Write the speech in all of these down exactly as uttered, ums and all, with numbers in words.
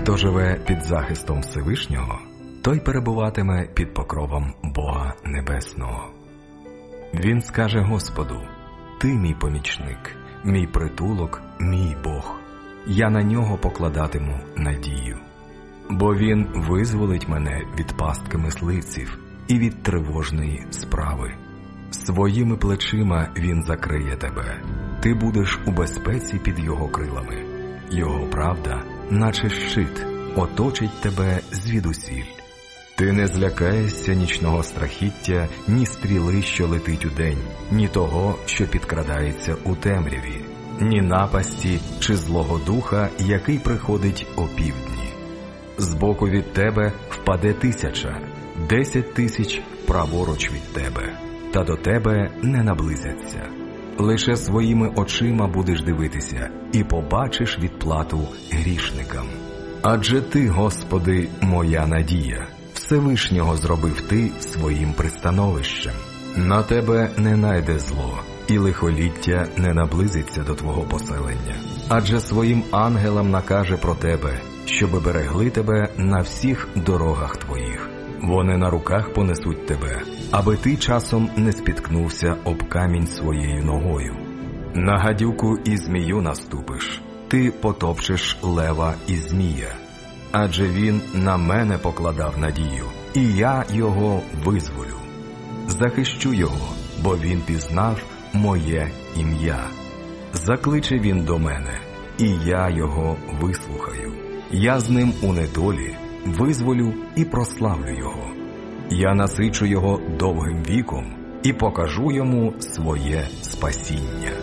Хто живе під захистом Всевишнього, той перебуватиме під покровом Бога Небесного. Він скаже Господу: «Ти мій помічник, мій притулок, мій Бог. Я на нього покладатиму надію. Бо він визволить мене від пастки мисливців і від тривожної справи. Своїми плечима він закриє тебе. Ти будеш у безпеці під його крилами. Його правда, наче щит, оточить тебе звідусіль. Ти не злякаєшся нічного страхіття, ні стріли, що летить удень, ні того, що підкрадається у темряві, ні напасті чи злого духа, який приходить опівдні. Збоку від тебе впаде тисяча, десять тисяч праворуч від тебе, та до тебе не наблизяться. Лише своїми очима будеш дивитися і побачиш відплату грішникам. Адже ти, Господи, моя надія, Всевишнього зробив ти своїм пристановищем. На тебе не найде зло, і лихоліття не наблизиться до твого поселення. Адже своїм ангелам накаже про тебе, щоби берегли тебе на всіх дорогах твоїх. Вони на руках понесуть тебе, аби ти часом не спіткнувся об камінь своєю ногою. На гадюку і змію наступиш, ти потопчеш лева і змія. Адже він на мене покладав надію, і я його визволю. Захищу його, бо він пізнав моє ім'я. Закличе він до мене, і я його вислухаю. Я з ним у недолі визволю і прославлю його. Я насичу його довгим віком і покажу йому своє спасіння.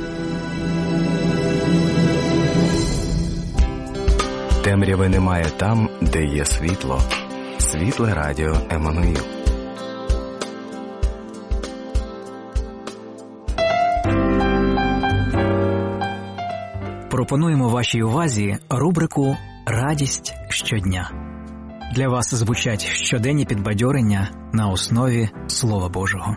Темряви немає там, де є світло. Світле радіо Еммануїл. Пропонуємо вашій увазі рубрику «Радість щодня». Для вас звучать щоденні підбадьорення на основі Слова Божого.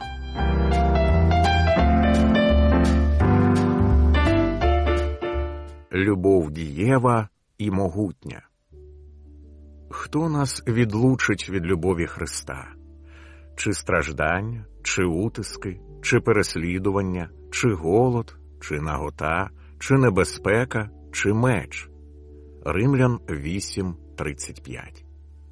Любов дієва і могутня. Хто нас відлучить від любові Христа? Чи страждання, чи утиски, чи переслідування, чи голод, чи нагота, чи небезпека, чи меч? Римлян вісім тридцять п'ять.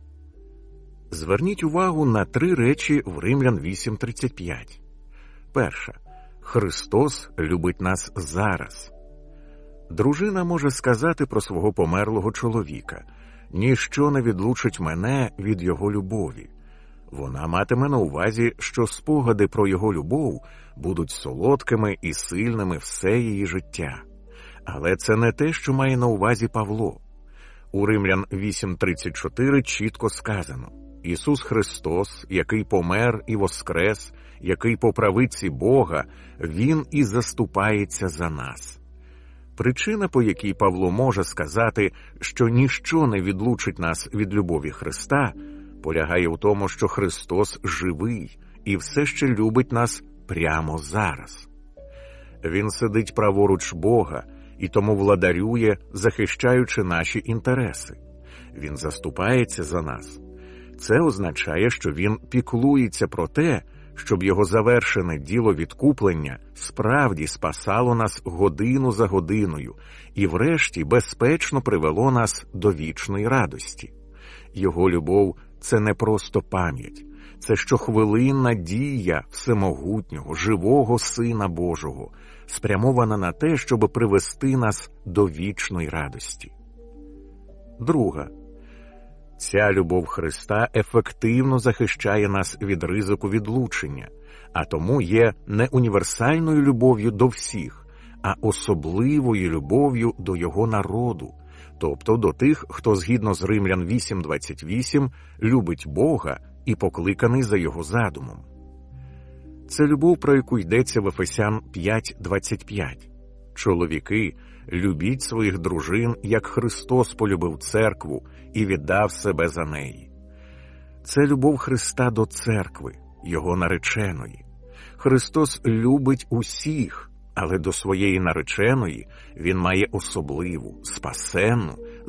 Зверніть увагу на три речі в Римлян вісім тридцять п'ять. Перша. Христос любить нас зараз. Дружина може сказати про свого померлого чоловіка: «Ніщо не відлучить мене від його любові». Вона матиме на увазі, що спогади про його любов будуть солодкими і сильними все її життя. Але це не те, що має на увазі Павло. У Римлян вісім тридцять чотири чітко сказано: «Ісус Христос, який помер і воскрес, який по правиці Бога, Він і заступається за нас». Причина, по якій Павло може сказати, що ніщо не відлучить нас від любові Христа, полягає в тому, що Христос живий і все ще любить нас прямо зараз. Він сидить праворуч Бога і тому владарює, захищаючи наші інтереси. Він заступається за нас. Це означає, що він піклується про те, щоб його завершене діло відкуплення справді спасало нас годину за годиною і врешті безпечно привело нас до вічної радості. Його любов – це не просто пам'ять, це щохвилинна дія всемогутнього, живого Сина Божого, спрямована на те, щоб привести нас до вічної радості. Друга. Ця любов Христа ефективно захищає нас від ризику відлучення, а тому є не універсальною любов'ю до всіх, а особливою любов'ю до Його народу, тобто до тих, хто згідно з Римлян вісім двадцять вісім любить Бога і покликаний за Його задумом. Це любов, про яку йдеться в Ефесян п'ять двадцять п'ять. Чоловіки, любіть своїх дружин, як Христос полюбив церкву і віддав себе за неї. Це любов Христа до церкви, Його нареченої. Христос любить усіх, але до своєї нареченої Він має особливу, спасенну,